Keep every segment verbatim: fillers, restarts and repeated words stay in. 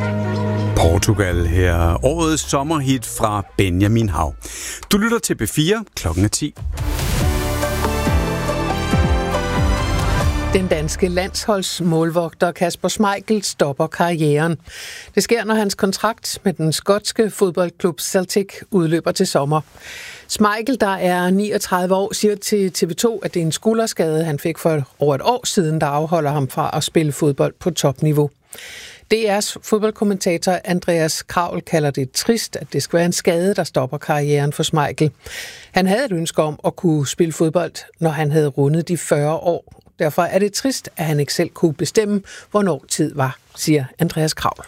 Portugal her. Årets sommerhit fra Benjamin Hav. Du lytter til B fire, klokken er ti. Den danske landsholdsmålvogter Kasper Schmeichel stopper karrieren. Det sker, når hans kontrakt med den skotske fodboldklub Celtic udløber til sommer. Schmeichel, der er niogtredive år, siger til T V to, at det er en skulderskade, han fik for over et år siden, der afholder ham fra at spille fodbold på topniveau. D R's fodboldkommentator Andreas Kraul kalder det trist, at det skal være en skade, der stopper karrieren for Schmeichel. Han havde et ønske om at kunne spille fodbold, når han havde rundet de fyrre år. Derfor er det trist, at han ikke selv kunne bestemme, hvornår tid var, siger Andreas Kraul.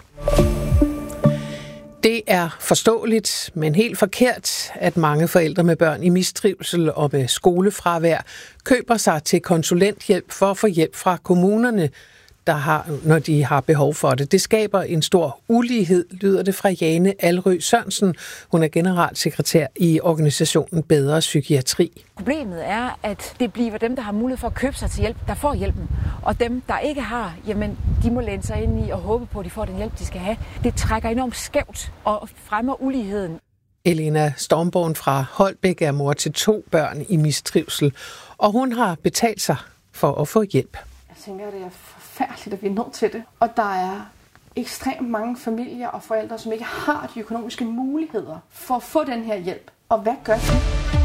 Det er forståeligt, men helt forkert, at mange forældre med børn i mistrivsel og med skolefravær køber sig til konsulenthjælp for at få hjælp fra kommunerne, der har, når de har behov for det. Det skaber en stor ulighed, lyder det fra Jane Alrø Sørensen. Hun er generalsekretær i organisationen Bedre Psykiatri. Problemet er, at det bliver dem, der har mulighed for at købe sig til hjælp, der får hjælpen. Og dem, der ikke har, jamen, de må læne sig ind i og håbe på, at de får den hjælp, de skal have. Det trækker enormt skævt og fremmer uligheden. Elena Stormborn fra Holbæk er mor til to børn i mistrivsel, og hun har betalt sig for at få hjælp. Jeg tænker, det er forfærdeligt, at vi er nødt til det. Og der er ekstremt mange familier og forældre, som ikke har de økonomiske muligheder for at få den her hjælp. Og hvad gør de?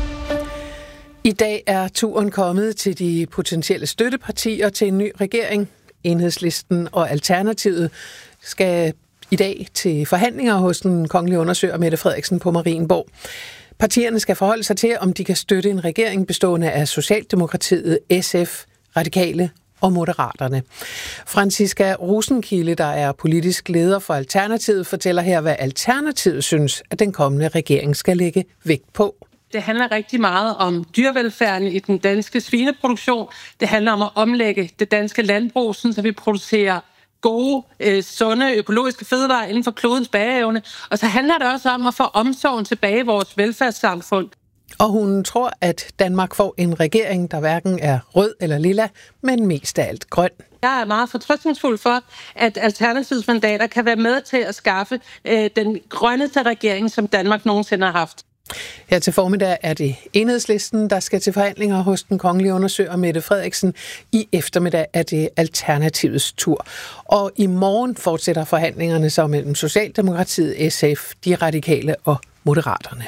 I dag er turen kommet til de potentielle støttepartier til en ny regering. Enhedslisten og Alternativet skal i dag til forhandlinger hos den kongelige undersøger Mette Frederiksen på Marienborg. Partierne skal forholde sig til, om de kan støtte en regering bestående af Socialdemokratiet, S F, Radikale og Moderaterne. Franziska Rosenkilde, der er politisk leder for Alternativet, fortæller her, hvad Alternativet synes, at den kommende regering skal lægge vægt på. Det handler rigtig meget om dyrevelfærden i den danske svineproduktion. Det handler om at omlægge det danske landbrug, så vi producerer gode, øh, sunde, økologiske fødevarer inden for klodens bæreevne. Og så handler det også om at få omsorgen tilbage i vores velfærdssamfund. Og hun tror, at Danmark får en regering, der hverken er rød eller lilla, men mest af alt grøn. Jeg er meget fortrøstningsfuld for, at Alternativets mandater kan være med til at skaffe øh, den grønneste regering, som Danmark nogensinde har haft. Her til formiddag er det Enhedslisten, der skal til forhandlinger hos den kongelige undersøger Mette Frederiksen. I eftermiddag er det Alternativets tur. Og i morgen fortsætter forhandlingerne så mellem Socialdemokratiet, S F, De Radikale og Moderaterne.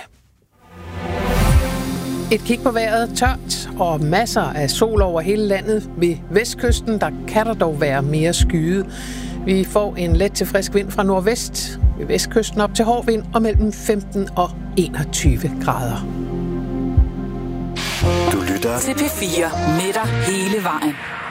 Et kig på vejret, tørt og masser af sol over hele landet. Ved vestkysten, der kan der dog være mere skyet. Vi får en let til frisk vind fra nordvest. Ved vestkysten op til hård vind og mellem femten og enogtyve grader. Du lytter til P fire med dig hele vejen.